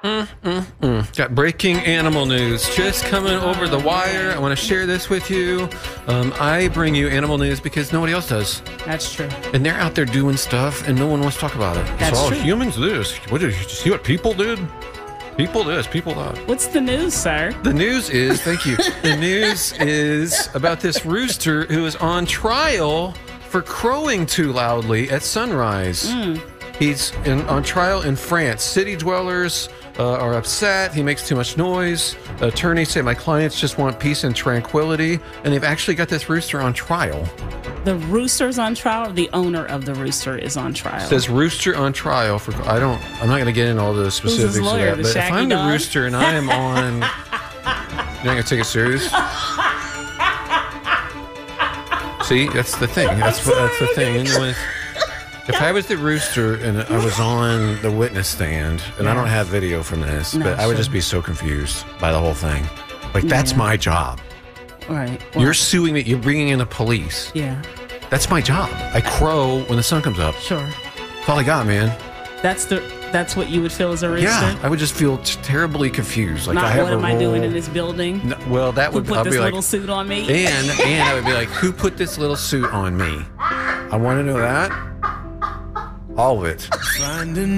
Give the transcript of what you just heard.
Got breaking animal news just coming over the wire. I want to share this with you. I bring you animal news because nobody else does. That's true. And they're out there doing stuff and no one wants to talk about it. That's it's all true. humans this. What did you see what people did? People this, people that. What's the news, sir? The news is, thank you. The news is about this rooster who is on trial for crowing too loudly at sunrise. He's on trial in France. City dwellers are upset. He makes too much noise. Attorneys say my clients just want peace and tranquility, and they've actually got this rooster on trial. The rooster's on trial, or the owner of the rooster is on trial? It says rooster on trial for. I'm not going to get into all the specifics of lawyer, that. But if I'm the rooster and I am on, you're not going to take it serious. See, that's the thing. That's the thing. If I was the rooster and I was on the witness stand, and I don't have video from this, but I would just be so confused by the whole thing. Like, that's my job. Right. Well, You're suing me. You're bringing in the police. Yeah. That's my job. I crow when the sun comes up. Sure. That's all I got, man. That's what you would feel as a rooster? Yeah, I would just feel terribly confused. Like, Not I have what am a I role. doing in this building? No, well, that Who would put I'd this be little like, suit on me? and I would be like, who put this little suit on me? I want to know that. All of it.